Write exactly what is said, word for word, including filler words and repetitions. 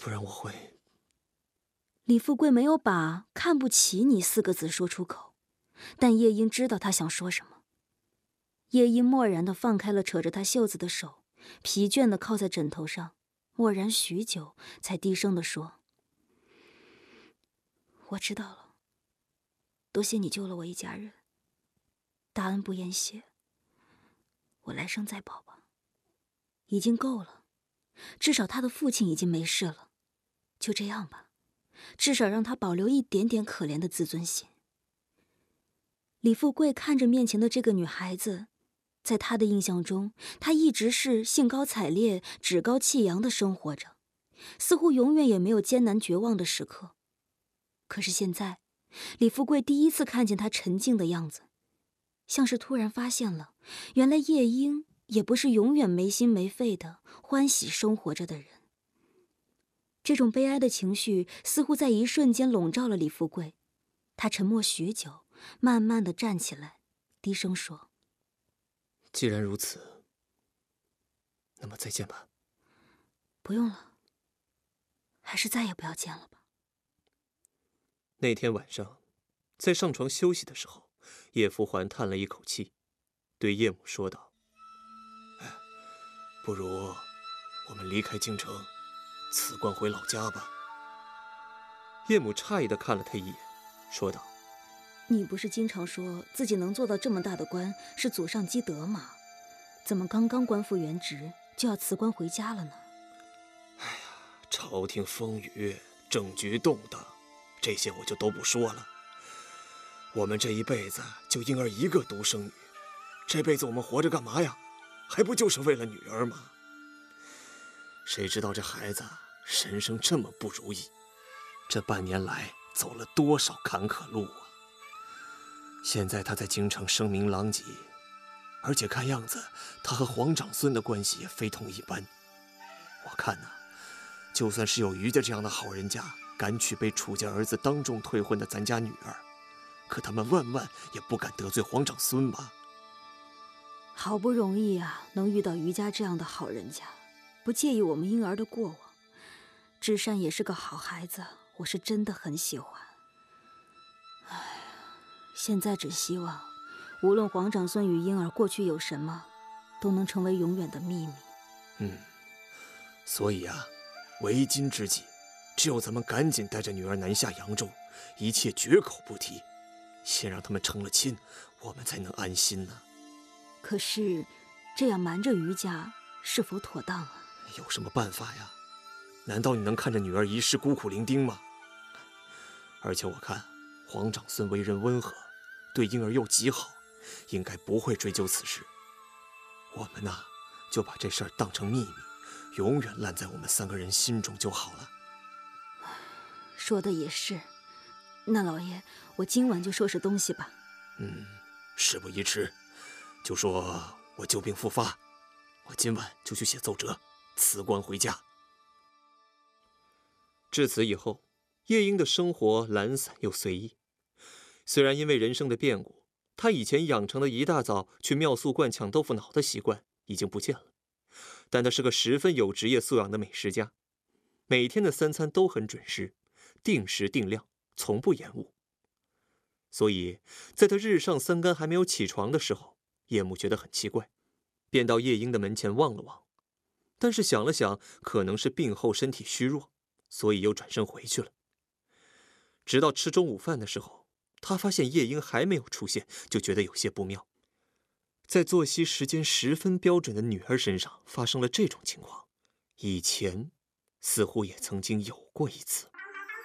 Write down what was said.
不然我会…… 李富贵没有把看不起你四个字说出口，但叶英知道他想说什么。叶英漠然地放开了扯着他袖子的手，疲倦地靠在枕头上，默然许久，才低声地说：“我知道了，多谢你救了我一家人，大恩不言谢，我来生再报吧。已经够了，至少他的父亲已经没事了，就这样吧，至少让他保留一点点可怜的自尊心。”李富贵看着面前的这个女孩子，在他的印象中，她一直是兴高采烈、趾高气扬地生活着，似乎永远也没有艰难绝望的时刻。可是现在，李富贵第一次看见她沉静的样子，像是突然发现了，原来叶英也不是永远没心没肺的欢喜生活着的人。这种悲哀的情绪似乎在一瞬间笼罩了李富贵，他沉默许久，慢慢地站起来，低声说：“ 既然如此，那么再见吧。”“ 不用了，还是再也不要见了吧。” 那天晚上，在上床休息的时候，叶福环叹了一口气，对叶母说道：“哎，不如我们离开京城，辞官回老家吧。”叶母诧异地看了他一眼，说道：“ 你不是经常说自己能做到这么大的官是祖上积德吗？怎么刚刚官复原职就要辞官回家了呢？”“ 哎呀，朝廷风雨，政局动荡，这些我就都不说了。我们这一辈子就婴儿一个独生女，这辈子我们活着干嘛呀？还不就是为了女儿吗？谁知道这孩子人生这么不如意，这半年来走了多少坎坷路啊！现在他在京城声名狼藉，而且看样子他和皇长孙的关系也非同一般。我看呐、啊，就算是有于家这样的好人家敢娶被楚家儿子当众退婚的咱家女儿，可他们万万也不敢得罪皇长孙吧。”“ 好不容易啊，能遇到于家这样的好人家，不介意我们婴儿的过往。至善也是个好孩子，我是真的很喜欢。哎呀，现在只希望，无论皇长孙与婴儿过去有什么，都能成为永远的秘密。”“ 嗯，所以啊，为今之计，只有咱们赶紧带着女儿南下扬州，一切绝口不提，先让他们成了亲，我们才能安心呢。”“ 可是，这样瞒着于家是否妥当啊？”“ 有什么办法呀？难道你能看着女儿一世孤苦伶仃吗？而且我看皇长孙为人温和，对婴儿又极好，应该不会追究此事。我们呐、啊，就把这事儿当成秘密，永远烂在我们三个人心中就好了。”“ 说的也是。那老爷，我今晚就收拾东西吧。”“ 嗯，事不宜迟，就说我旧病复发，我今晚就去写奏折，辞官回家。”至此以后，叶英的生活懒散又随意。虽然因为人生的变故，他以前养成的一大早去妙素观抢豆腐脑的习惯已经不见了，但他是个十分有职业素养的美食家，每天的三餐都很准时，定时定量，从不延误。所以在他日上三竿还没有起床的时候，叶母觉得很奇怪，便到叶英的门前望了望，但是想了想，可能是病后身体虚弱，所以又转身回去了。直到吃中午饭的时候，他发现叶英还没有出现，就觉得有些不妙。在作息时间十分标准的女儿身上发生了这种情况，以前似乎也曾经有过一次。